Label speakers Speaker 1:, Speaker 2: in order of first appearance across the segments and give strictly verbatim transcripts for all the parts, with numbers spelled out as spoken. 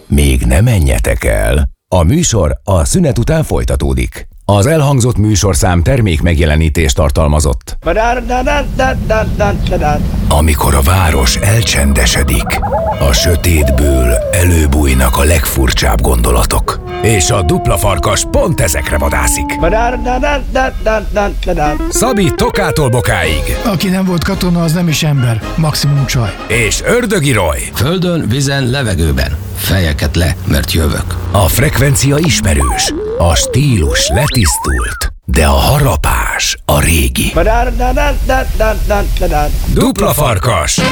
Speaker 1: még ne menjetek el. A műsor a szünet után folytatódik. Az elhangzott műsorszám termék megjelenítést tartalmazott. Amikor a város elcsendesedik, a sötétből előbújnak a legfurcsább gondolatok. És a dupla farkas pont ezekre vadászik. Szabi Tokától Bokáig.
Speaker 2: Aki nem volt katona, az nem is ember, maximum csaj.
Speaker 1: És Ördögi Roy.
Speaker 3: Földön, vízen, levegőben. Fejeket le, mert jövök.
Speaker 1: A frekvencia ismerős, a stílus letisztult, de a harapás a régi. Dupla farkas.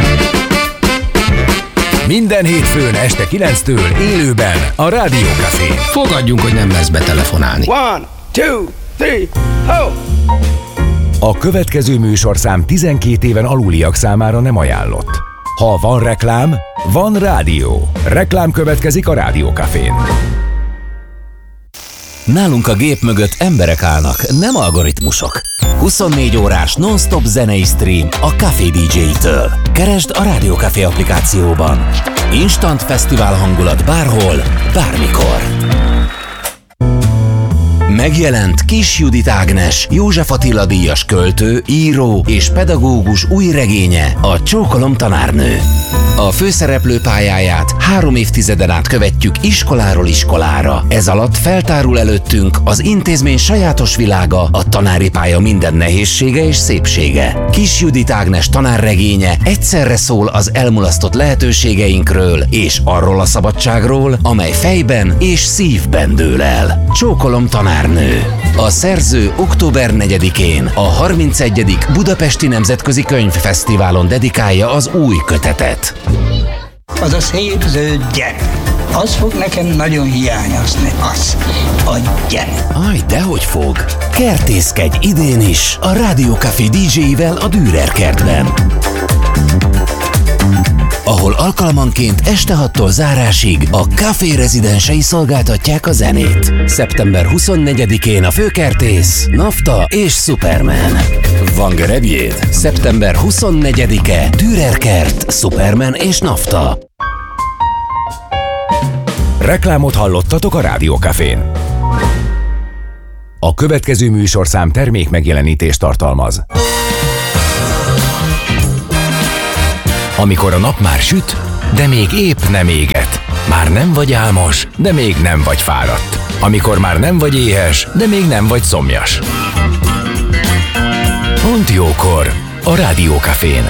Speaker 1: Minden hétfőn este kilenctől élőben a Rádió Cafén.
Speaker 3: Fogadjunk, hogy nem lesz betelefonálni.
Speaker 4: One, two, three, ho!
Speaker 1: A következő műsorszám tizenkét éven aluliak számára nem ajánlott. Ha van reklám, van rádió. Reklám következik a Rádió Cafén.
Speaker 5: Nálunk a gép mögött emberek állnak, nem algoritmusok. huszonnégy órás non-stop zenei stream a Café dé dzsé-től. Keresd a Rádió Café applikációban. Instant fesztivál hangulat bárhol, bármikor. Megjelent Kiss Judit Ágnes, József Attila díjas költő, író és pedagógus új regénye, a Csókolom tanárnő. A főszereplő pályáját három évtizeden át követjük iskoláról iskolára. Ez alatt feltárul előttünk az intézmény sajátos világa, a tanári pálya minden nehézsége és szépsége. Kiss Judit Ágnes tanárregénye egyszerre szól az elmulasztott lehetőségeinkről és arról a szabadságról, amely fejben és szívben dől el. Csókolom tanárnő. A szerző október negyedikén a harmincegyedik Budapesti Nemzetközi Könyvfesztiválon dedikálja az új kötetet.
Speaker 6: Az a szép zöld gyerek, az fog nekem nagyon hiányozni, az a gyerek.
Speaker 5: Aj, dehogy fog! Kertészkedj idén is a Rádió Café dé dzsé-vel a Dürer kertben, ahol alkalmanként este hattól zárásig a Café rezidensei szolgáltatják a zenét. szeptember huszonnegyedikén a Főkertész, Nafta és Superman. Van gerebjéd? szeptember huszonnegyedike, Dürer kert, Superman és Nafta.
Speaker 1: Reklámot hallottatok a Rádió Cafén. A következő műsorszám termék megjelenítést tartalmaz. Amikor a nap már süt, de még épp nem éget. Már nem vagy álmos, de még nem vagy fáradt. Amikor már nem vagy éhes, de még nem vagy szomjas. Pont jókor a Rádió Cafén.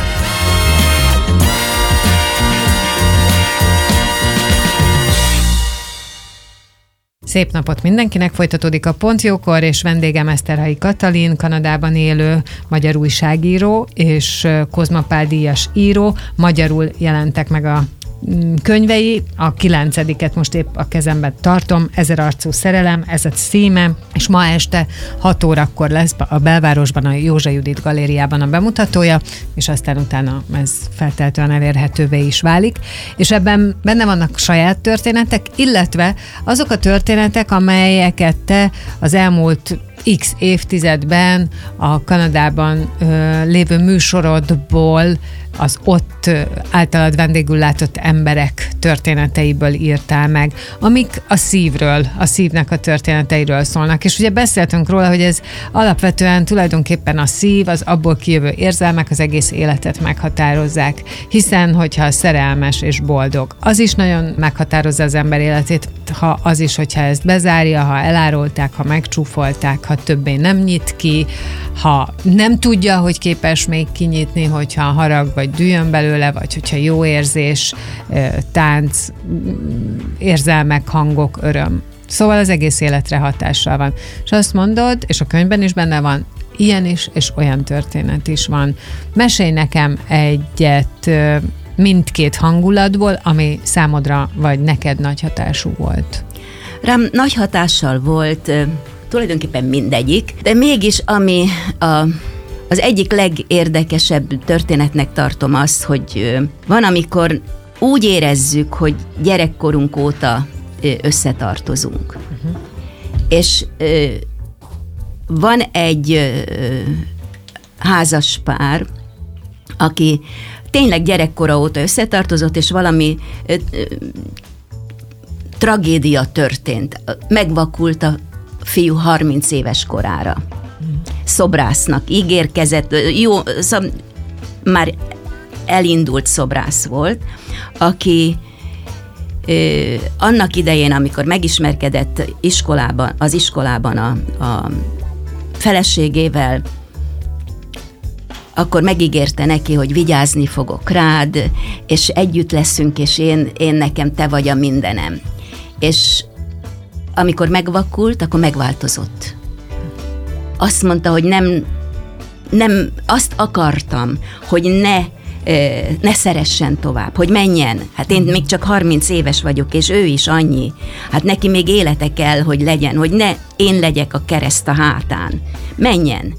Speaker 7: Szép napot mindenkinek, folytatódik a Pont jókor, és vendégem Eszterhalyi Katalin, Kanadában élő magyar újságíró és Kozma Pál díjas író. Magyarul jelentek meg a könyvei, a kilencediket most épp a kezemben tartom, Ezer arcú szerelem, ez a címe, és ma este hat órakor lesz a belvárosban, a Józsa Judit galériában a bemutatója, és aztán utána ez feltehetően elérhetővé is válik, és ebben benne vannak saját történetek, illetve azok a történetek, amelyeket te az elmúlt X évtizedben a Kanadában ö, lévő műsorodból, az ott általad vendégül látott emberek történeteiből írtál meg, amik a szívről, a szívnek a történeteiről szólnak. És ugye beszéltünk róla, hogy ez alapvetően tulajdonképpen a szív, az abból kijövő érzelmek az egész életet meghatározzák. Hiszen, hogyha szerelmes és boldog, az is nagyon meghatározza az ember életét, ha az is, hogyha ezt bezárja, ha elárulták, ha megcsúfolták, ha többé nem nyit ki, ha nem tudja, hogy képes még kinyitni, hogyha harag vagy dühjön belőle, vagy hogyha jó érzés, tánc, érzelmek, hangok, öröm. Szóval az egész életre hatással van. És azt mondod, és a könyvben is benne van, ilyen is, és olyan történet is van. Mesélj nekem egyet mindkét hangulatból, ami számodra vagy neked nagy hatású volt.
Speaker 8: Rám nagy hatással volt tulajdonképpen mindegyik, de mégis ami a Az egyik legérdekesebb történetnek tartom azt, hogy van, amikor úgy érezzük, hogy gyerekkorunk óta összetartozunk. Uh-huh. És van egy házas pár, aki tényleg gyerekkora óta összetartozott, és valami tragédia történt. Megvakult a fiú harminc éves korára. Szobrásznak ígérkezett, jó, szab, már elindult szobrász volt, aki ö, annak idején, amikor megismerkedett iskolában, az iskolában a, a feleségével, akkor megígérte neki, hogy vigyázni fogok rád, és együtt leszünk, és én, én nekem te vagy a mindenem. És amikor megvakult, akkor megváltozott. Azt mondta, hogy nem, nem azt akartam, hogy ne, ne szeressen tovább, hogy menjen. Hát én még csak harminc éves vagyok, és ő is annyi. Hát neki még élete kell, hogy legyen, hogy ne én legyek a kereszt a hátán. Menjen.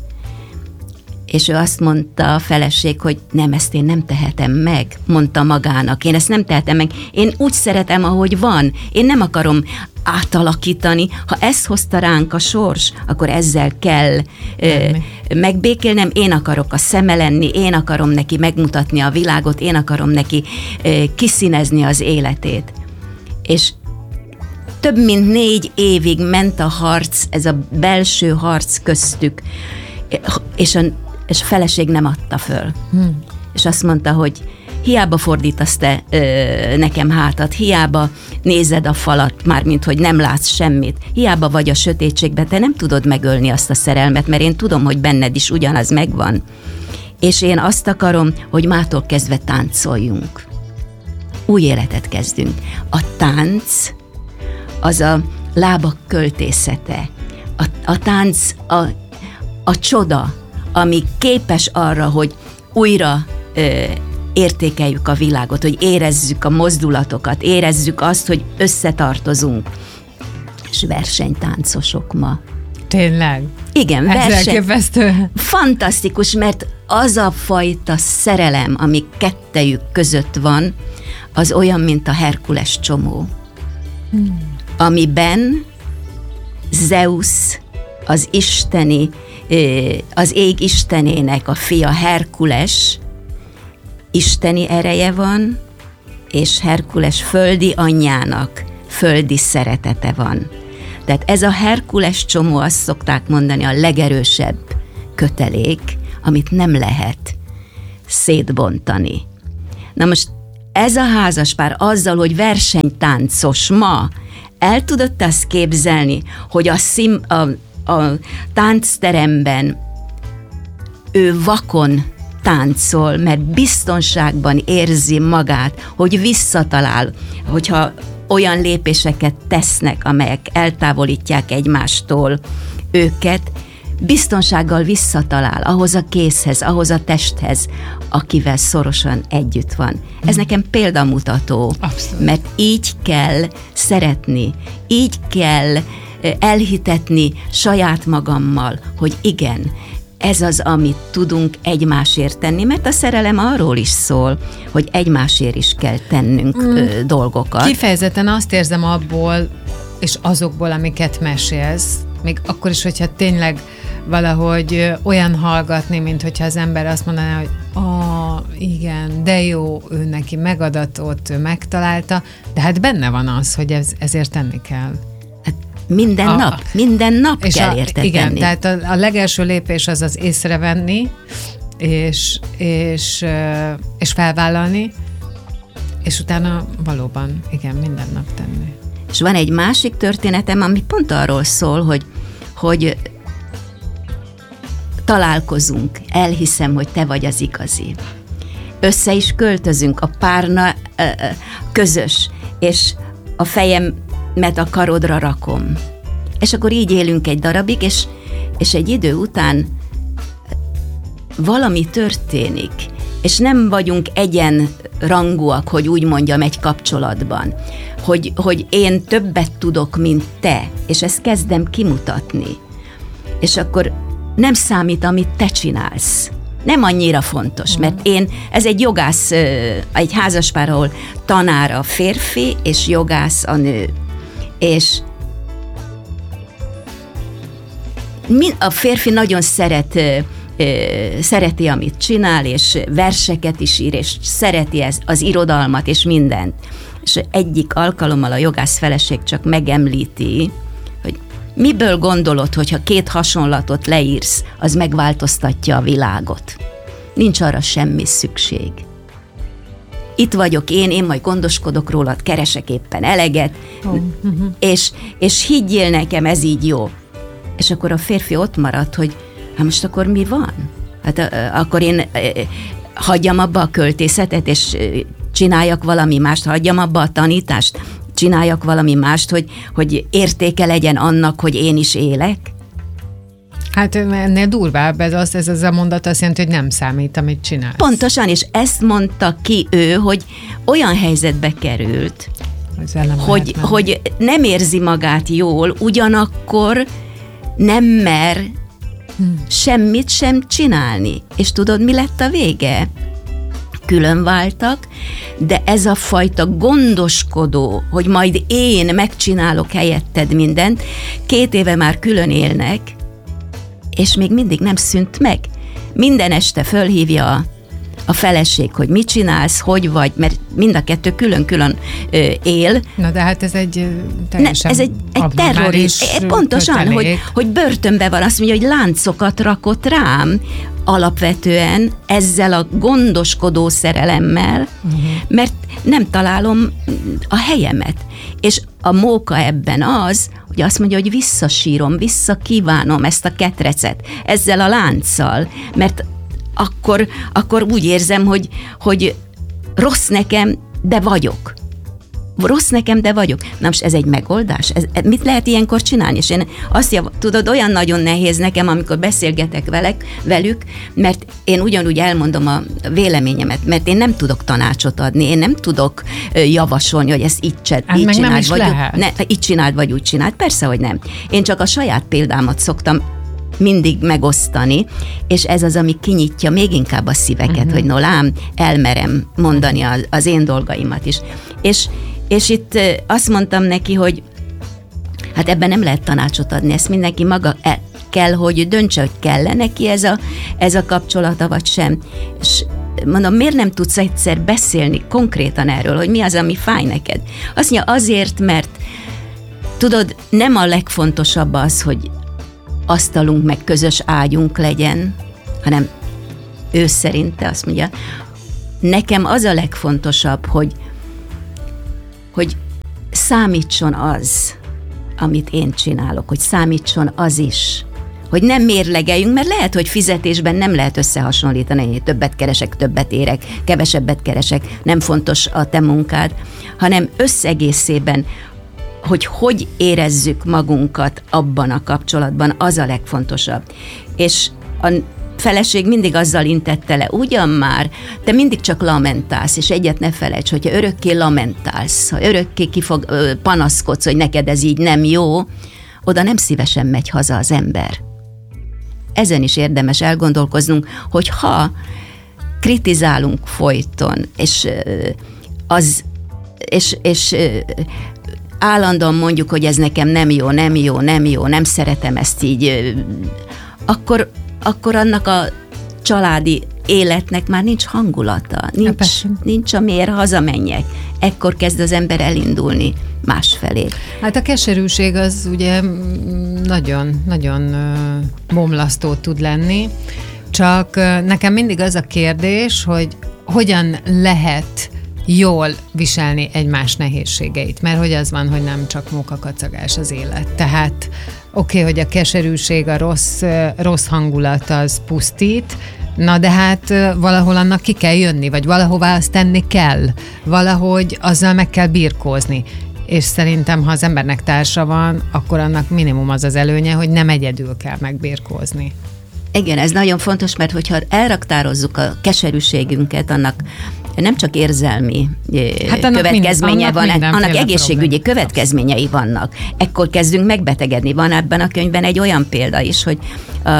Speaker 8: És ő azt mondta a feleség, hogy nem, ezt én nem tehetem meg, mondta magának. Én ezt nem tehetem meg. Én úgy szeretem, ahogy van. Én nem akarom átalakítani. Ha ezt hozta ránk a sors, akkor ezzel kell ö, megbékélnem. Én akarok a szeme lenni, én akarom neki megmutatni a világot, én akarom neki ö, kiszínezni az életét. És több mint négy évig ment a harc, ez a belső harc köztük, és a és a feleség nem adta föl. Hmm. És azt mondta, hogy hiába fordítasz te ö, nekem hátat, hiába nézed a falat, mármint, hogy nem látsz semmit, hiába vagy a sötétségben, te nem tudod megölni azt a szerelmet, mert én tudom, hogy benned is ugyanaz megvan. És én azt akarom, hogy mától kezdve táncoljunk. Új életet kezdünk. A tánc az a lábak költészete. A, a tánc a, a csoda, ami képes arra, hogy újra ö, értékeljük a világot, hogy érezzük a mozdulatokat, érezzük azt, hogy összetartozunk. És versenytáncosok ma.
Speaker 7: Tényleg?
Speaker 8: Igen, verseny.
Speaker 7: Elképesztő.
Speaker 8: Fantasztikus, mert az a fajta szerelem, ami kettejük között van, az olyan, mint a Herkules csomó. Hmm. Amiben Zeus, az isteni, az ég istenének a fia Herkules isteni ereje van, és Herkules földi anyjának földi szeretete van. Tehát ez a Herkules csomó, azt szokták mondani, a legerősebb kötelék, amit nem lehet szétbontani. Na most ez a házaspár azzal, hogy versenytáncos ma, el tudod azt képzelni, hogy a, szim, a, a táncteremben ő vakon táncol, mert biztonságban érzi magát, hogy visszatalál, hogyha olyan lépéseket tesznek, amelyek eltávolítják egymástól őket, biztonsággal visszatalál ahhoz a kézhez, ahhoz a testhez, akivel szorosan együtt van. Ez nekem példamutató, abszolút. Mert így kell szeretni, így kell elhitetni saját magammal, hogy igen, ez az, amit tudunk egymásért tenni, mert a szerelem arról is szól, hogy egymásért is kell tennünk mm. ö, dolgokat.
Speaker 7: Kifejezetten azt érzem abból, és azokból, amiket mesélsz, még akkor is, hogyha tényleg valahogy olyan hallgatni, mint hogyha az ember azt mondaná, hogy ah, igen, de jó, ő neki megadatott, ő megtalálta, de hát benne van az, hogy ez, ezért tenni kell.
Speaker 8: Hát minden a, nap, minden nap
Speaker 7: és
Speaker 8: kell
Speaker 7: a,
Speaker 8: érte
Speaker 7: igen,
Speaker 8: tenni.
Speaker 7: tehát a, a legelső lépés az az észrevenni, és, és, és felvállalni, és utána valóban, igen, minden nap tenni.
Speaker 8: És van egy másik történetem, ami pont arról szól, hogy, hogy találkozunk, elhiszem, hogy te vagy az igazi. Össze is költözünk, a párna ö, ö, közös, és a fejemet a karodra rakom. És akkor így élünk egy darabig, és, és egy idő után valami történik, és nem vagyunk egyenrangúak, hogy úgy mondjam, egy kapcsolatban, hogy, hogy én többet tudok, mint te, és ezt kezdem kimutatni. És akkor nem számít, amit te csinálsz. Nem annyira fontos, mert én, ez egy jogász, egy házaspár, ahol tanár a férfi, és jogász a nő. És a férfi nagyon szeret, szereti, amit csinál, és verseket is ír, és szereti ez, az irodalmat, és mindent. és egyik alkalommal a jogász feleség csak megemlíti, hogy miből gondolod, hogyha két hasonlatot leírsz, az megváltoztatja a világot. Nincs arra semmi szükség. Itt vagyok én, én majd gondoskodok rólad, keresek éppen eleget, oh. és, és higgyél nekem, ez így jó. És akkor a férfi ott maradt, hogy hát most akkor mi van? Hát akkor én hagyjam abba a költészetet, és csináljak valami mást, hagyjam abba a tanítást, csináljak valami mást, hogy, hogy értéke legyen annak, hogy én is élek?
Speaker 7: Hát ennél durvább ez az, ez az a mondat azt jelenti, hogy nem számít, amit csinálsz.
Speaker 8: Pontosan, és ezt mondta ki ő, hogy olyan helyzetbe került, hogy, hogy nem érzi magát jól, ugyanakkor nem mer hmm. semmit sem csinálni. És tudod, mi lett a vége? Külön váltak, de ez a fajta gondoskodó, hogy majd én megcsinálok helyetted mindent, két éve már külön élnek, és még mindig nem szűnt meg. Minden este fölhívja a feleség, hogy mit csinálsz, hogy vagy, mert mind a kettő külön-külön ö, él.
Speaker 7: Na de hát ez egy teljesen
Speaker 8: ne, ez egy, egy terrorist. Pontosan, hogy, hogy börtönbe van, azt mondja, hogy láncokat rakott rám, alapvetően ezzel a gondoskodó szerelemmel, uh-huh. mert nem találom a helyemet. És a móka ebben az, hogy azt mondja, hogy visszasírom, visszakívánom ezt a ketrecet ezzel a lánccal, mert akkor, akkor úgy érzem, hogy, hogy rossz nekem, de vagyok. Rossz nekem, de vagyok. Na most ez egy megoldás? Ez, mit lehet ilyenkor csinálni? És én azt jav, tudod, olyan nagyon nehéz nekem, amikor beszélgetek velek, velük, mert én ugyanúgy elmondom a véleményemet, mert én nem tudok tanácsot adni, én nem tudok javasolni, hogy ezt így, cse,
Speaker 7: hát
Speaker 8: így csináld,
Speaker 7: vagy
Speaker 8: ne, így csináld, vagy úgy csináld. Persze, hogy nem. Én csak a saját példámat szoktam mindig megosztani, és ez az, ami kinyitja még inkább a szíveket, uh-huh. hogy no lám, elmerem mondani az, az én dolgaimat is. És És itt azt mondtam neki, hogy hát ebben nem lehet tanácsot adni, ezt mindenki maga el kell, hogy döntse, hogy kell-e neki ez a, ez a kapcsolata, vagy sem. És mondom, miért nem tudsz egyszer beszélni konkrétan erről, hogy mi az, ami fáj neked? Azt mondja, azért, mert tudod, nem a legfontosabb az, hogy asztalunk meg közös ágyunk legyen, hanem ő szerinte azt mondja, nekem az a legfontosabb, hogy hogy számítson az, amit én csinálok, hogy számítson az is, hogy nem mérlegeljünk, mert lehet, hogy fizetésben nem lehet összehasonlítani, hogy többet keresek, többet érek, kevesebbet keresek, nem fontos a te munkád, hanem összegészében, hogy hogy érezzük magunkat abban a kapcsolatban, az a legfontosabb. És a feleség mindig azzal intette le, ugyan már, te mindig csak lamentálsz, és egyet ne felejts, hogyha örökké lamentálsz, ha örökké kifog, panaszkodsz, hogy neked ez így nem jó, oda nem szívesen megy haza az ember. Ezen is érdemes elgondolkoznunk, hogy ha kritizálunk folyton, és az, és, és állandóan mondjuk, hogy ez nekem nem jó, nem jó, nem jó, nem szeretem ezt így, akkor akkor annak a családi életnek már nincs hangulata, nincs, nincs amiért hazamenjek. Ekkor kezd az ember elindulni másfelé.
Speaker 7: Hát a keserűség az ugye nagyon, nagyon bomlasztó tud lenni, csak nekem mindig az a kérdés, hogy hogyan lehet jól viselni egymás nehézségeit, mert hogy az van, hogy nem csak mókakacagás az élet. Tehát oké, okay, hogy a keserűség, a rossz, rossz hangulat az pusztít, na de hát valahol annak ki kell jönni, vagy valahová azt tenni kell, valahogy azzal meg kell birkózni. És szerintem, ha az embernek társa van, akkor annak minimum az az előnye, hogy nem egyedül kell megbirkózni.
Speaker 8: Igen, ez nagyon fontos, mert hogyha elraktározzuk a keserűségünket, annak nem csak érzelmi hát következménye
Speaker 7: mind,
Speaker 8: van, annak, annak egészségügyi
Speaker 7: problém.
Speaker 8: következményei vannak. Ekkor kezdünk megbetegedni. Van ebben a könyvben egy olyan példa is, hogy a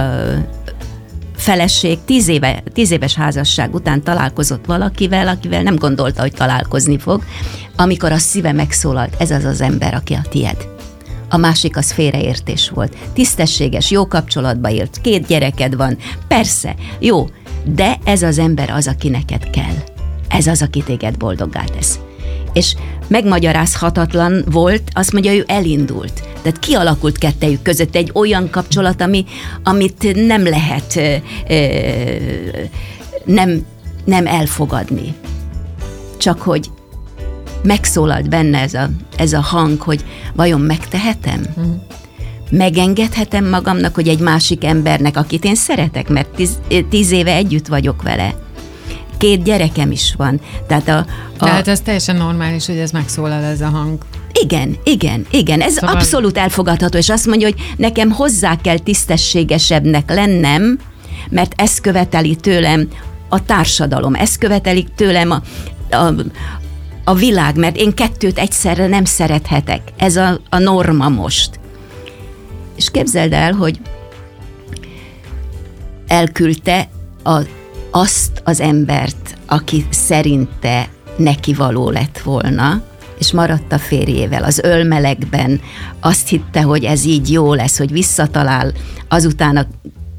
Speaker 8: feleség tíz, éve, tíz éves házasság után találkozott valakivel, akivel nem gondolta, hogy találkozni fog, amikor a szíve megszólalt, ez az az ember, aki a tied. A másik az félreértés volt. Tisztességes, jó kapcsolatba élt, két gyereked van, persze, jó, de ez az ember az, aki neked kell. Ez az, aki téged boldoggá tesz. És megmagyarázhatatlan volt, azt mondja, ő elindult. Tehát kialakult kettejük között egy olyan kapcsolat, ami, amit nem lehet ö, ö, nem, nem elfogadni. Csak hogy megszólalt benne ez a, ez a hang, hogy vajon megtehetem? Mm. Megengedhetem magamnak, hogy egy másik embernek, akit én szeretek, mert tíz, tíz éve együtt vagyok vele. Két gyerekem is van. Tehát a, a...
Speaker 7: Tehát ez teljesen normális, hogy ez megszólal ez a hang.
Speaker 8: Igen, igen, igen. Ez szóval... abszolút elfogadható, és azt mondja, hogy nekem hozzá kell tisztességesebbnek lennem, mert ezt követeli tőlem a társadalom, ezt követelik tőlem a, a, a világ, mert én kettőt egyszerre nem szerethetek. Ez a, a norma most. És képzeld el, hogy elküldte a, azt az embert, aki szerinte neki való lett volna, és maradt a férjével az ölmelegben, azt hitte, hogy ez így jó lesz, hogy visszatalál, azután a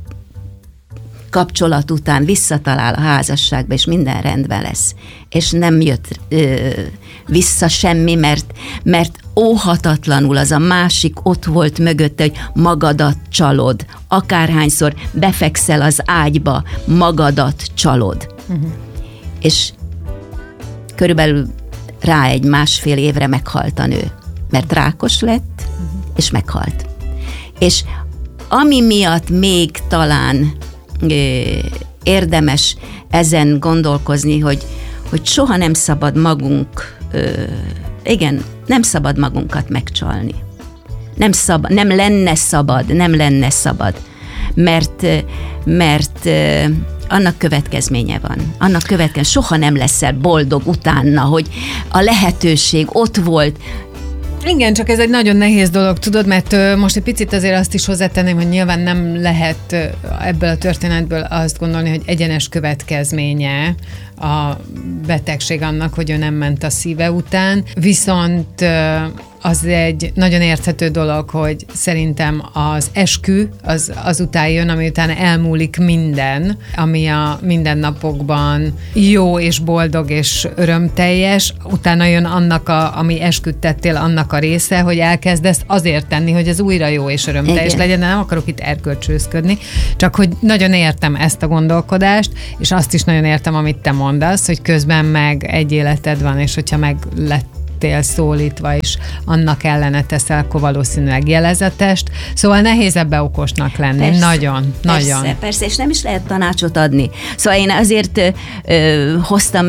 Speaker 8: kapcsolat után visszatalál a házasságba, és minden rendben lesz. És nem jött ö, vissza semmi, mert, mert óhatatlanul az a másik ott volt mögötte, hogy magadat csalod. Akárhányszor befekszel az ágyba, magadat csalod. Uh-huh. És körülbelül rá egy másfél évre meghalt a nő, mert rákos lett, uh-huh. és meghalt. És ami miatt még talán ö, érdemes ezen gondolkozni, hogy, hogy soha nem szabad magunk, ö, igen, nem szabad magunkat megcsalni. Nem, szab, nem lenne szabad, nem lenne szabad, mert, mert ö, annak következménye van. Annak következménye, soha nem leszel boldog utána, hogy a lehetőség ott volt.
Speaker 7: Igen, csak ez egy nagyon nehéz dolog, tudod, mert most egy picit azért azt is hozzátenném, hogy nyilván nem lehet ebből a történetből azt gondolni, hogy egyenes következménye a betegség annak, hogy ő nem ment a szíve után, viszont az egy nagyon érthető dolog, hogy szerintem az eskü az azután jön, ami után elmúlik minden, ami a mindennapokban jó és boldog és örömteljes, utána jön annak, a, ami esküt tettél, annak a része, hogy elkezdesz azért tenni, hogy ez újra jó és örömteljes legyen, de nem akarok itt erkölcsőzködni, csak hogy nagyon értem ezt a gondolkodást, és azt is nagyon értem, amit te mondasz, hogy közben meg egy életed van, és hogyha meg lett szólítva, és annak ellene teszel, akkor valószínűleg jelezetest. Szóval nehéz ebbe okosnak lenni. Persze, nagyon,
Speaker 8: persze,
Speaker 7: nagyon.
Speaker 8: Persze, és nem is lehet tanácsot adni. Szóval én azért ö, hoztam